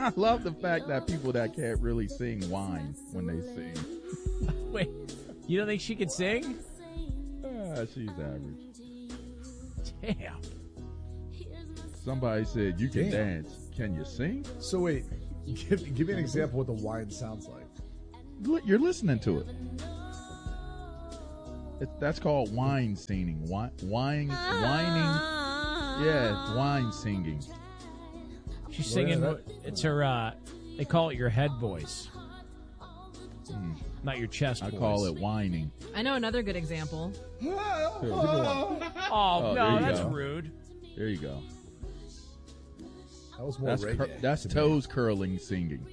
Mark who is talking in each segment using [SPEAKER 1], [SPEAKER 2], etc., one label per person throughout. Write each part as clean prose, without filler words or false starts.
[SPEAKER 1] I love the fact that people that can't really sing whine when they sing.
[SPEAKER 2] Wait, you don't think she could sing?
[SPEAKER 1] She's average.
[SPEAKER 2] Damn.
[SPEAKER 1] Somebody said you can dance. Can you sing?
[SPEAKER 3] So wait, give me an example what the whine sounds like.
[SPEAKER 1] You're listening to it. That's called wine singing. Whining. Yeah, wine singing.
[SPEAKER 2] She's singing. It's her. They call it your head voice, not your chest voice.
[SPEAKER 1] I call it whining.
[SPEAKER 4] I know another good example.
[SPEAKER 2] Oh no, that's rude.
[SPEAKER 1] There you go.
[SPEAKER 3] That was more reggae.
[SPEAKER 1] That's toes curling singing.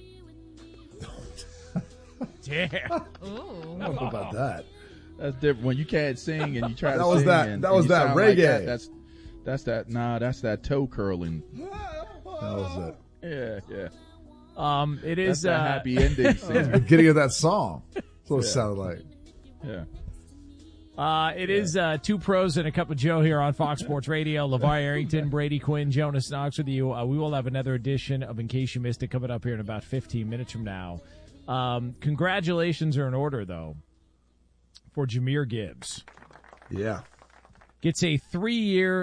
[SPEAKER 2] Damn.
[SPEAKER 4] Ooh.
[SPEAKER 3] I don't know about that.
[SPEAKER 1] That's different. When you can't sing and you try to
[SPEAKER 3] was
[SPEAKER 1] sing.
[SPEAKER 3] that. That was
[SPEAKER 1] you
[SPEAKER 3] that
[SPEAKER 1] sound
[SPEAKER 3] reggae.
[SPEAKER 1] Like that's that. Nah, that's that toe curling.
[SPEAKER 3] That was it.
[SPEAKER 1] Yeah.
[SPEAKER 2] It is
[SPEAKER 1] that's a happy ending
[SPEAKER 3] The
[SPEAKER 1] singing.
[SPEAKER 3] beginning of that song. That's what it sounded like.
[SPEAKER 1] Yeah.
[SPEAKER 2] It is Two Pros and a Cup of Joe here on Fox Sports Radio. LeVar Arrington, Brady Quinn, Jonas Knox with you. We will have another edition of In Case You Missed It coming up here in about 15 minutes from now. Congratulations are in order, though, for Jahmyr Gibbs.
[SPEAKER 3] Yeah.
[SPEAKER 2] Gets a 3-year,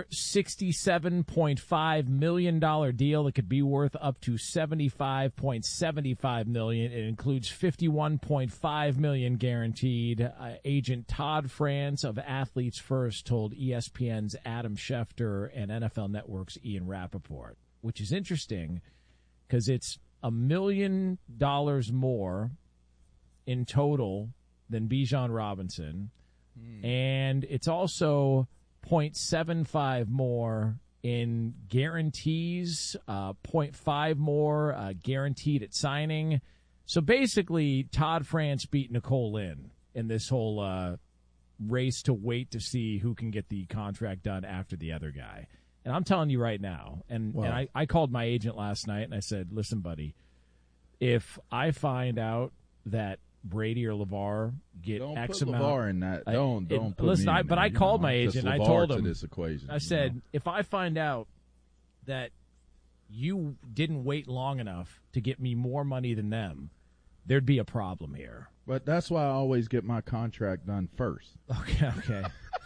[SPEAKER 2] $67.5 million deal that could be worth up to $75.75 million. It includes $51.5 million guaranteed. Agent Todd France of Athletes First told ESPN's Adam Schefter and NFL Network's Ian Rappaport, which is interesting because it's $1 million more in total than Bijan Robinson, and it's also 0.75 more in guarantees, 0.5 more guaranteed at signing. So basically, Todd France beat Nicole Lynn in this whole race to wait to see who can get the contract done after the other guy. And I'm telling you right now, and I called my agent last night and I said, listen, buddy, if I find out that Brady or LeVar get
[SPEAKER 1] don't
[SPEAKER 2] X
[SPEAKER 1] put
[SPEAKER 2] amount.
[SPEAKER 1] LeVar in that. Don't put
[SPEAKER 2] listen,
[SPEAKER 1] me in
[SPEAKER 2] but
[SPEAKER 1] there.
[SPEAKER 2] I called my agent. I told him
[SPEAKER 1] this equation.
[SPEAKER 2] I said, if I find out that you didn't wait long enough to get me more money than them, there'd be a problem here.
[SPEAKER 1] But that's why I always get my contract done first.
[SPEAKER 2] Okay.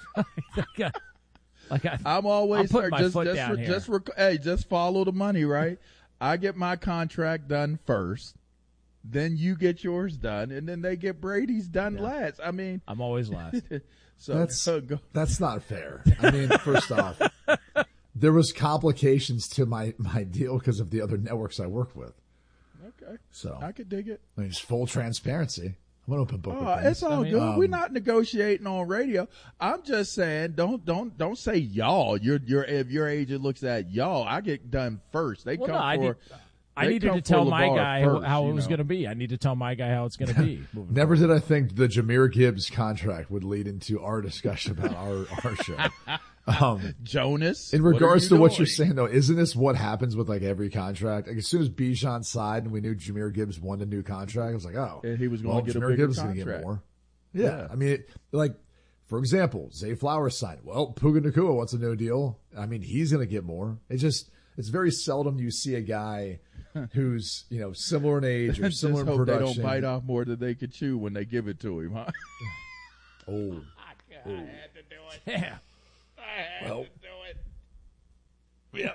[SPEAKER 1] I'm always
[SPEAKER 2] putting my foot down here.
[SPEAKER 1] Just follow the money, right? I get my contract done first. Then you get yours done, and then they get Brady's done last. I mean,
[SPEAKER 2] I'm always last.
[SPEAKER 3] That's not fair. I mean, first off, there was complications to my deal because of the other networks I work with.
[SPEAKER 1] Okay,
[SPEAKER 3] so
[SPEAKER 1] I could dig it.
[SPEAKER 3] I mean, just full transparency. I'm an open book.
[SPEAKER 1] It's all good. We're not negotiating on radio. I'm just saying, don't say y'all. If your agent looks at y'all, I get done first. They
[SPEAKER 2] I needed to tell my guy how it was going to be. I need to tell my guy how it's going to be.
[SPEAKER 3] Never did I think the Jahmyr Gibbs contract would lead into our discussion about our show.
[SPEAKER 1] Jonas,
[SPEAKER 3] in regards to what you're saying, though, isn't this what happens with like every contract? Like, as soon as Bijan signed and we knew Jahmyr Gibbs won a new contract, I was like, oh,
[SPEAKER 1] and he was going to get a
[SPEAKER 3] Jahmyr
[SPEAKER 1] bigger
[SPEAKER 3] Gibbs
[SPEAKER 1] contract.
[SPEAKER 3] Going to get more. Yeah. I mean, for example, Zay Flowers signed. Well, Puka Nacua wants a no deal. I mean, he's going to get more. It's very seldom you see a guy who's, similar in age or similar in
[SPEAKER 1] hope
[SPEAKER 3] production.
[SPEAKER 1] They don't bite off more than they could chew when they give it to him, huh?
[SPEAKER 2] I had to do it. Yeah. I had to do it.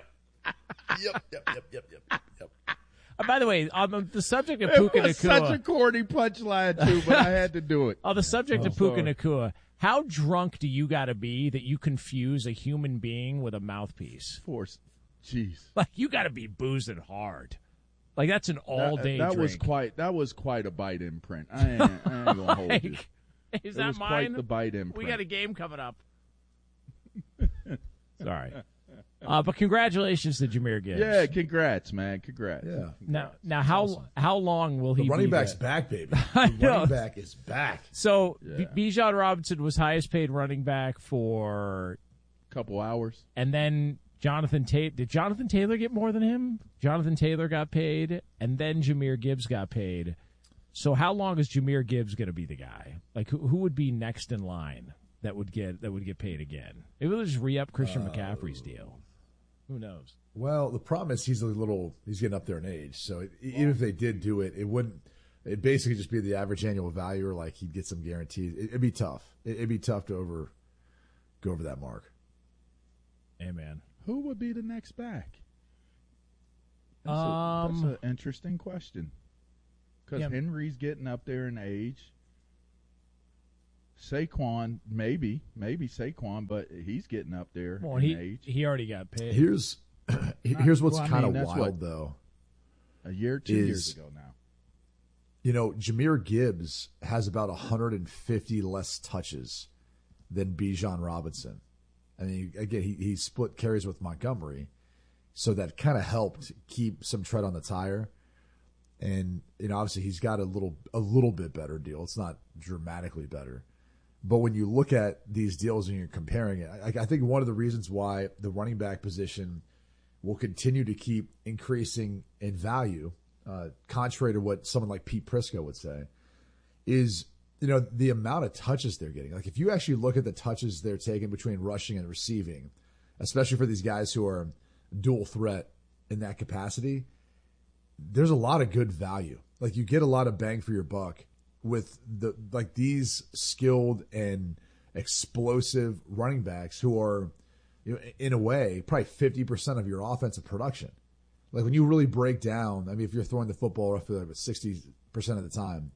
[SPEAKER 3] Yep.
[SPEAKER 2] By the way, on the subject of Puka Nacua.
[SPEAKER 1] It was such a corny punchline, too, but I had to do it.
[SPEAKER 2] On the subject of Puka Nacua, how drunk do you got to be that you confuse a human being with a mouthpiece?
[SPEAKER 1] Force. Jeez.
[SPEAKER 2] Like, you got to be boozing hard. Like, that's an all-day drink.
[SPEAKER 1] That was quite a bite imprint. I ain't going to hold you.
[SPEAKER 2] Is that mine?
[SPEAKER 1] Quite the bite imprint.
[SPEAKER 2] We got a game coming up. Sorry. But congratulations to Jahmyr Gibbs.
[SPEAKER 1] Yeah, congrats, man. Congrats.
[SPEAKER 3] Yeah.
[SPEAKER 2] Now how long will he be?
[SPEAKER 3] The running back's back, baby.
[SPEAKER 2] I
[SPEAKER 3] The
[SPEAKER 2] know.
[SPEAKER 3] running back is back.
[SPEAKER 2] So Bijan Robinson was highest paid running back for
[SPEAKER 1] a couple hours.
[SPEAKER 2] And then Jonathan Taylor. Did Jonathan Taylor get more than him? Jonathan Taylor got paid, and then Jahmyr Gibbs got paid. So how long is Jahmyr Gibbs going to be the guy? Like, who would be next in line that would get paid again? Maybe we'll just re-up Christian McCaffrey's deal. Who knows?
[SPEAKER 3] Well, the problem is he's getting up there in age. So even if they did do it, it'd basically just be the average annual value, or like he'd get some guarantees. It'd be tough. It'd be tough to go over that mark.
[SPEAKER 2] Hey, man.
[SPEAKER 1] Who would be the next back? That's an interesting question. Because Henry's getting up there in age. Saquon, maybe Saquon, but he's getting up there in age.
[SPEAKER 2] He already got paid.
[SPEAKER 3] Here's what's kind of wild, though.
[SPEAKER 1] A year, 2 years ago now.
[SPEAKER 3] You know, Jahmyr Gibbs has about 150 less touches than Bijan Robinson. I mean, again, he split carries with Montgomery, so that kind of helped keep some tread on the tire. And obviously he's got a little bit better deal. It's not dramatically better, but when you look at these deals and you're comparing it, I think one of the reasons why the running back position will continue to keep increasing in value, contrary to what someone like Pete Prisco would say, is the amount of touches they're getting. Like if you actually look at the touches they're taking between rushing and receiving, especially for these guys who are dual threat in that capacity, there's a lot of good value. Like you get a lot of bang for your buck with these skilled and explosive running backs who are, in a way, probably 50% of your offensive production. Like when you really break down, I mean, if you're throwing the football roughly like 60% of the time,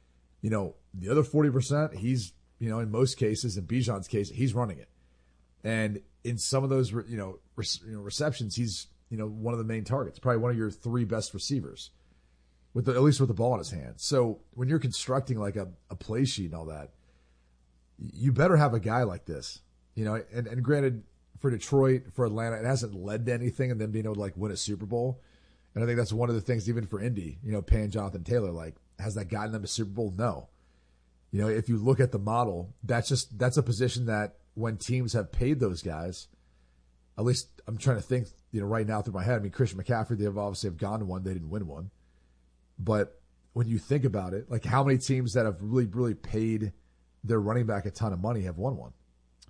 [SPEAKER 3] the other 40%, he's, in most cases, in Bijan's case, he's running it. And in some of those, receptions, he's, one of the main targets, probably one of your three best receivers, at least with the ball in his hand. So when you're constructing like a play sheet and all that, you better have a guy like this, and granted, for Detroit, for Atlanta, it hasn't led to anything and them being able to like win a Super Bowl. And I think that's one of the things, even for Indy, paying Jonathan Taylor, like, has that gotten them a Super Bowl? No. If you look at the model, that's a position that when teams have paid those guys, at least I'm trying to think, right now through my head. I mean, Christian McCaffrey, they obviously have gone to one. They didn't win one. But when you think about it, like how many teams that have really, really paid their running back a ton of money have won one?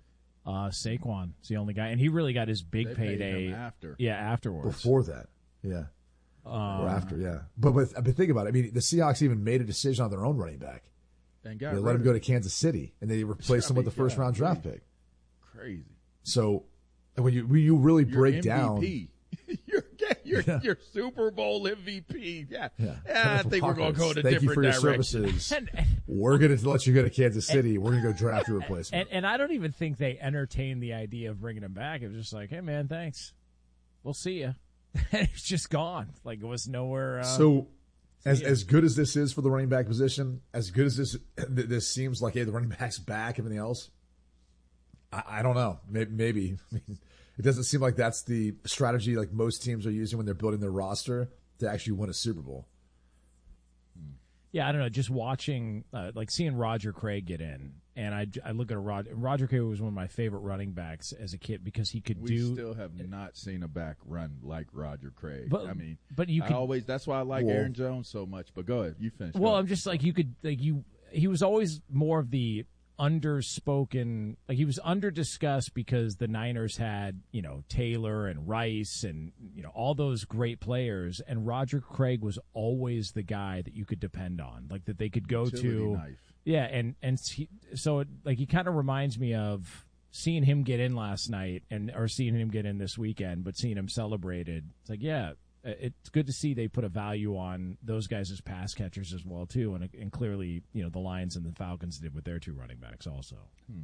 [SPEAKER 2] Saquon is the only guy. And he really got his big payday afterwards.
[SPEAKER 3] Before that. Yeah. Or after, yeah. But think about it. I mean, the Seahawks even made a decision on their own running back. They let him go to Kansas City, and they replaced him with the first-round draft pick.
[SPEAKER 1] Crazy.
[SPEAKER 3] So when you really break
[SPEAKER 1] MVP.
[SPEAKER 3] down,
[SPEAKER 1] your Super Bowl MVP. Yeah. I think we're going to go in a
[SPEAKER 3] Thank
[SPEAKER 1] different
[SPEAKER 3] you for your
[SPEAKER 1] direction.
[SPEAKER 3] services. We're going to let you go to Kansas City. We're going to go draft your replacement.
[SPEAKER 2] And I don't even think they entertained the idea of bringing him back. It was just like, hey man, thanks. We'll see you. It's just gone. Like it was nowhere.
[SPEAKER 3] So, as good as this is for the running back position, as good as this seems like, hey, the running back's back, everything else, I don't know. Maybe. I mean, it doesn't seem like that's the strategy like most teams are using when they're building their roster to actually win a Super Bowl.
[SPEAKER 2] Yeah, I don't know. Just watching, seeing Roger Craig get in, and I look at Roger Craig was one of my favorite running backs as a kid because he could
[SPEAKER 1] We still have not seen a back run like Roger Craig.
[SPEAKER 2] But,
[SPEAKER 1] I mean,
[SPEAKER 2] but you could
[SPEAKER 1] always. That's why I like Aaron Jones so much. But go ahead, you finish.
[SPEAKER 2] Well, I'm just like you could He was always more of the underspoken, like he was under-discussed because the Niners had, Taylor and Rice and, all those great players, and Roger Craig was always the guy that you could depend on, like that they could go to.
[SPEAKER 1] Knife.
[SPEAKER 2] Yeah, and he kind of reminds me of seeing him get in last night or seeing him get in this weekend, but seeing him celebrated. It's like, yeah, it's good to see they put a value on those guys as pass catchers as well too, and clearly, the Lions and the Falcons did with their two running backs also.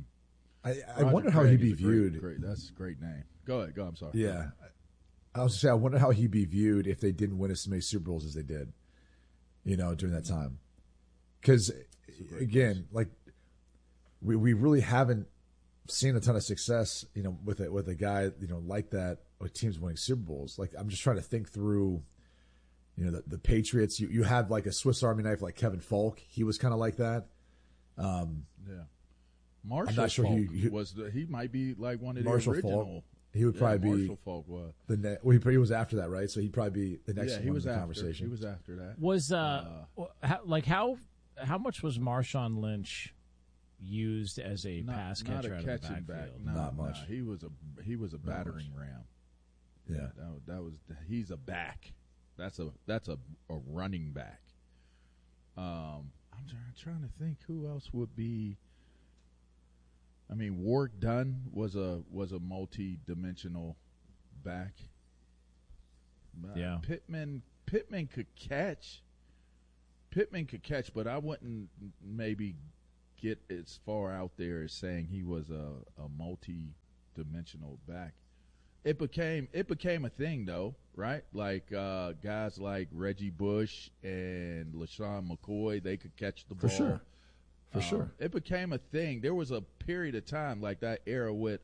[SPEAKER 3] I wonder how he'd be viewed.
[SPEAKER 1] That's a great name. Go ahead. I'm sorry.
[SPEAKER 3] Yeah, I was say I wonder how he'd be viewed if they didn't win as many Super Bowls as they did, during that time. Because again, like we really haven't seen a ton of success, with a guy, like that, with teams winning Super Bowls. Like I'm just trying to think through, the Patriots. You have like a Swiss Army knife like Kevin Falk. He was kind of like that.
[SPEAKER 1] Yeah. Marshall
[SPEAKER 3] I'm not sure
[SPEAKER 1] Falk he might be like one of the
[SPEAKER 3] Marshall
[SPEAKER 1] original.
[SPEAKER 3] Falk. He would probably be.
[SPEAKER 1] Marshall Falk was.
[SPEAKER 3] He was after that, right? So he'd probably be the next one in the conversation.
[SPEAKER 1] He was after that.
[SPEAKER 2] Was how much was Marshawn Lynch used as a pass catcher out of the backfield?
[SPEAKER 1] Not
[SPEAKER 3] much.
[SPEAKER 1] He was a battering ram.
[SPEAKER 3] Yeah.
[SPEAKER 1] He's a back. That's a running back. I'm trying to think who else would be. I mean, Warrick Dunn was a multi-dimensional back.
[SPEAKER 2] Yeah.
[SPEAKER 1] Pittman could catch. But I wouldn't maybe get as far out there as saying he was a multi-dimensional back. It became a thing though, right? Like guys like Reggie Bush and LaShawn McCoy, they could catch the ball.
[SPEAKER 3] For sure.
[SPEAKER 1] It became a thing. There was a period of time like that era with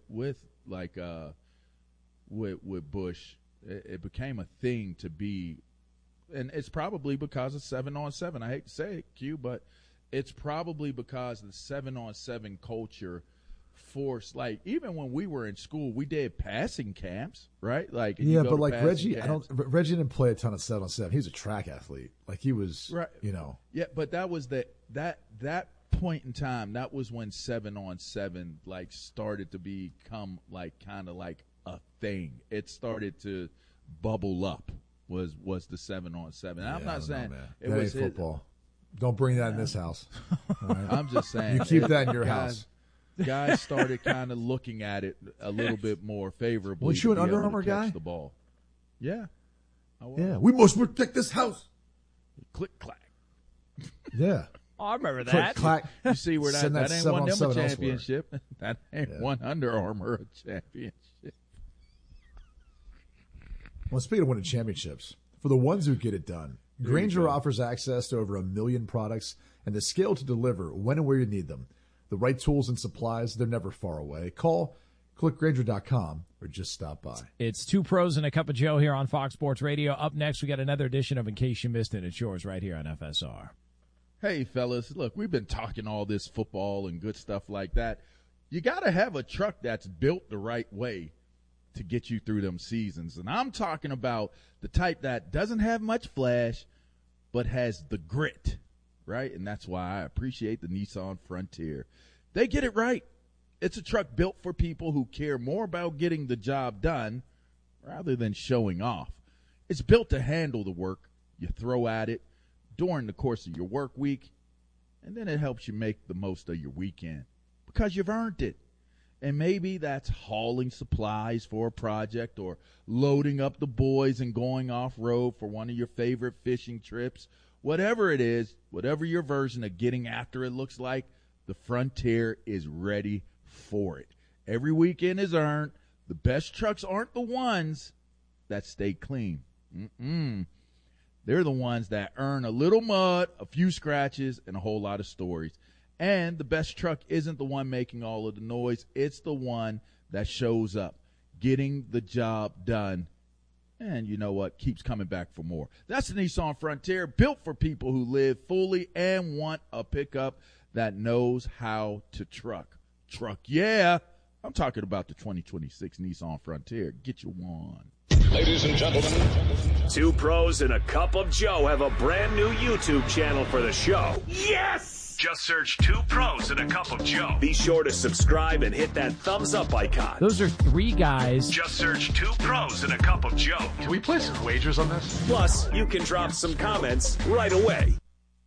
[SPEAKER 1] Bush. It became a thing to be, and it's probably because of 7-on-7. I hate to say it, Q, but it's probably because the 7-on-7 culture forced, like, even when we were in school, we did passing camps, right? Like,
[SPEAKER 3] yeah, but like Reggie, Reggie didn't play a ton of 7-on-7. He was a track athlete. Like he was,
[SPEAKER 1] right. Yeah, but that was that point in time. That was when 7-on-7 like started to become like kind of like a thing. It started to bubble up. Was the 7-on-7?
[SPEAKER 3] Yeah,
[SPEAKER 1] I'm not saying it
[SPEAKER 3] that
[SPEAKER 1] was
[SPEAKER 3] ain't football. Don't bring that in this house. All right?
[SPEAKER 1] I'm just saying
[SPEAKER 3] you keep that in your house.
[SPEAKER 1] Guys started kind of looking at it a little bit more favorably.
[SPEAKER 3] Weren't you an Under Armour guy?
[SPEAKER 1] The ball. Yeah.
[SPEAKER 3] Yeah. We must protect this house.
[SPEAKER 1] Click clack.
[SPEAKER 3] Yeah.
[SPEAKER 2] Oh, I remember that.
[SPEAKER 3] Click clack.
[SPEAKER 1] You see where that ain't won them a championship.
[SPEAKER 3] Elsewhere.
[SPEAKER 1] That ain't won Under Armour a championship.
[SPEAKER 3] Well, speaking of winning championships, for the ones who get it done, Grainger offers access to over 1 million products and the scale to deliver when and where you need them. The right tools and supplies, they're never far away. Call, clickgrainger.com, or just stop by.
[SPEAKER 2] It's Two Pros and a Cup of Joe here on Fox Sports Radio. Up next, we got another edition of In Case You Missed It. It's yours right here on FSR.
[SPEAKER 1] Hey, fellas, look, we've been talking all this football and good stuff like that. You got to have a truck that's built the right way to get you through them seasons. And I'm talking about the type that doesn't have much flash, but has the grit, right? And that's why I appreciate the Nissan Frontier. They get it right. It's a truck built for people who care more about getting the job done rather than showing off. It's built to handle the work you throw at it during the course of your work week, and then it helps you make the most of your weekend because you've earned it. And maybe that's hauling supplies for a project or loading up the boys and going off-road for one of your favorite fishing trips. Whatever it is, whatever your version of getting after it looks like, the Frontier is ready for it. Every weekend is earned. The best trucks aren't the ones that stay clean. They're the ones that earn a little mud, a few scratches, and a whole lot of stories. And the best truck isn't the one making all of the noise. It's the one that shows up, getting the job done. And you know what? Keeps coming back for more. That's the Nissan Frontier, built for people who live fully and want a pickup that knows how to truck. Truck, yeah. I'm talking about the 2026 Nissan Frontier. Get you one.
[SPEAKER 5] Ladies and gentlemen,
[SPEAKER 6] Two Pros and a Cup of Joe have a brand new YouTube channel for the show. Yes! Just search Two Pros and a Cup of Joe. Be sure to subscribe and hit that thumbs up icon.
[SPEAKER 2] Those are three guys.
[SPEAKER 6] Just search Two Pros and a Cup of Joe.
[SPEAKER 5] can we place some wagers on this?
[SPEAKER 6] Plus, you can drop some comments right away.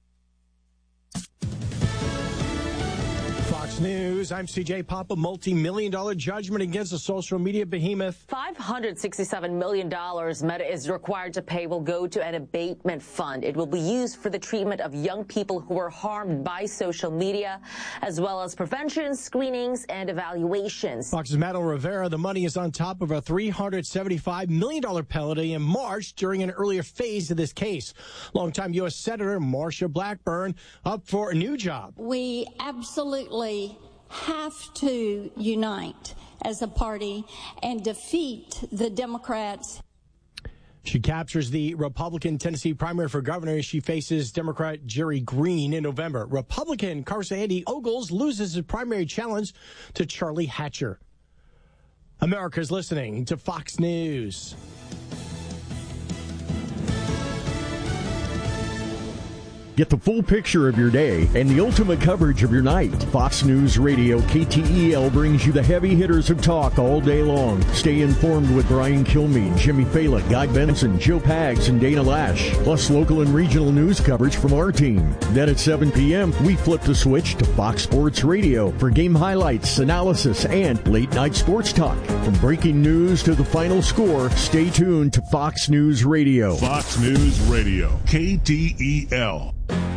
[SPEAKER 7] Fox News, I'm CJ Papa. Multi-million-dollar judgment against the social media behemoth.
[SPEAKER 8] $567 million Meta is required to pay will go to an abatement fund. It will be used for the treatment of young people who were harmed by social media, as well as prevention, screenings, and evaluations.
[SPEAKER 7] Fox's Madeline Rivera, the money is on top of a $375 million penalty in March during an earlier phase of this case. Longtime U.S. Senator Marsha Blackburn up for a new job.
[SPEAKER 9] We absolutely have to unite as a party and defeat the Democrats.
[SPEAKER 7] She captures the Republican Tennessee primary for governor as she faces Democrat Jerry Green in November. Republican Congressman Andy Ogles loses his primary challenge to Charlie Hatcher. America's listening to Fox News.
[SPEAKER 10] Get the full picture of your day and the ultimate coverage of your night. Fox News Radio KTEL brings you the heavy hitters of talk all day long. Stay informed with Brian Kilmeade, Jimmy Fallon, Guy Benson, Joe Pags, and Dana Lash. Plus local and regional news coverage from our team. Then at 7 p.m., we flip the switch to Fox Sports Radio for game highlights, analysis, and late-night sports talk. From breaking news to the final score, stay tuned to Fox News Radio.
[SPEAKER 11] Fox News Radio, KTEL.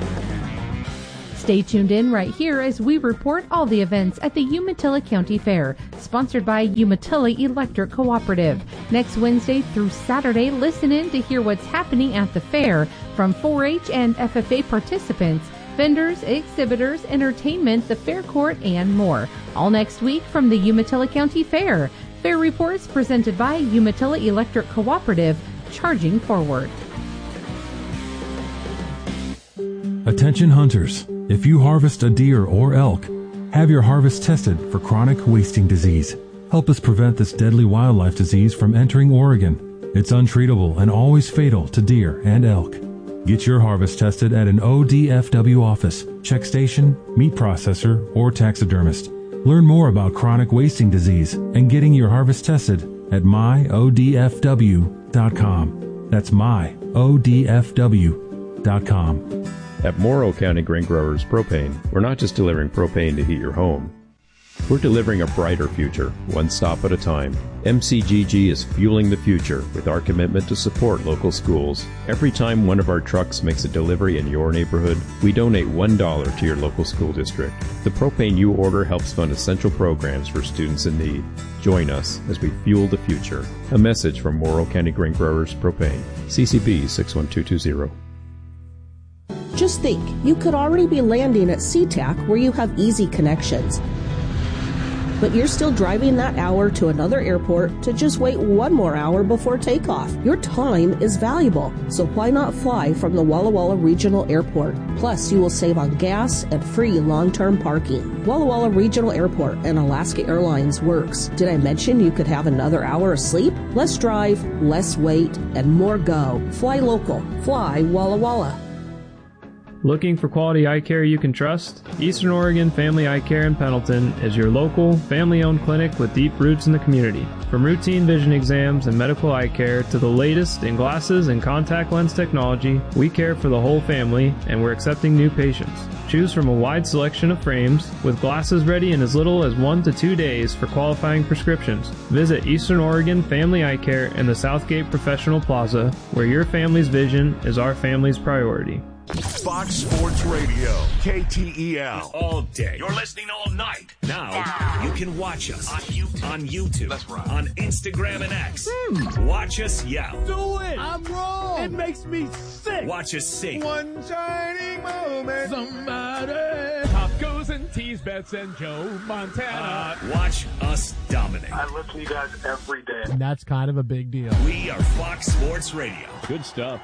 [SPEAKER 12] Stay tuned in right here as we report all the events at the Umatilla County Fair, sponsored by Umatilla Electric Cooperative. Next Wednesday through Saturday, listen in to hear what's happening at the fair from 4-H and FFA participants, vendors, exhibitors, entertainment, the fair court, and more. All next week from the Umatilla County Fair. Fair reports presented by Umatilla Electric Cooperative, charging forward.
[SPEAKER 13] Attention hunters, if you harvest a deer or elk, have your harvest tested for chronic wasting disease. Help us prevent this deadly wildlife disease from entering Oregon. It's untreatable and always fatal to deer and elk. Get your harvest tested at an ODFW office, check station, meat processor, or taxidermist. Learn more about chronic wasting disease and getting your harvest tested at myodfw.com. That's myodfw.com.
[SPEAKER 14] At Morrow County Grain Growers Propane, we're not just delivering propane to heat your home. We're delivering a brighter future, one stop at a time. MCGG is fueling the future with our commitment to support local schools. Every time one of our trucks makes a delivery in your neighborhood, we donate $1 to your local school district. The propane you order helps fund essential programs for students in need. Join us as we fuel the future. A message from Morrow County Grain Growers Propane. CCB 61220.
[SPEAKER 15] Just think, you could already be landing at SeaTac where you have easy connections. But you're still driving that hour to another airport to just wait one more hour before takeoff. Your time is valuable, so why not fly from the Walla Walla Regional Airport? Plus, you will save on gas and free long-term parking. Walla Walla Regional Airport and Alaska Airlines works. Did I mention you could have another hour of sleep? Less drive, less wait, and more go. Fly local. Fly Walla Walla.
[SPEAKER 16] Looking for quality eye care you can trust? Eastern Oregon Family Eye Care in Pendleton is your local, family-owned clinic with deep roots in the community. From routine vision exams and medical eye care to the latest in glasses and contact lens technology, we care for the whole family and we're accepting new patients. Choose from a wide selection of frames with glasses ready in as little as 1 to 2 days for qualifying prescriptions. Visit Eastern Oregon Family Eye Care in the Southgate Professional Plaza, where your family's vision is our family's priority.
[SPEAKER 11] Fox Sports Radio, KTEL.
[SPEAKER 6] All day. You're listening all night. Now, you can watch us on YouTube. That's right. On Instagram and X. Watch us yell.
[SPEAKER 2] Do it! I'm wrong! It makes me sick!
[SPEAKER 6] Watch us sing.
[SPEAKER 2] One shining moment. Somebody. Pop goes and tease Bets and Joe Montana.
[SPEAKER 6] Watch us dominate.
[SPEAKER 5] I listen to you guys every day.
[SPEAKER 2] And that's kind of a big deal.
[SPEAKER 6] We are Fox Sports Radio.
[SPEAKER 2] Good stuff.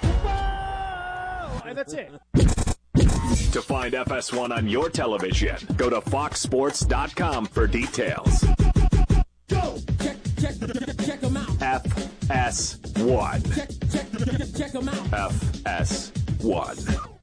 [SPEAKER 2] And that's it.
[SPEAKER 6] To find FS1 on your television, go to foxsports.com for details.
[SPEAKER 17] Go! Check them out.
[SPEAKER 6] FS1.
[SPEAKER 17] Check them out.
[SPEAKER 6] FS1.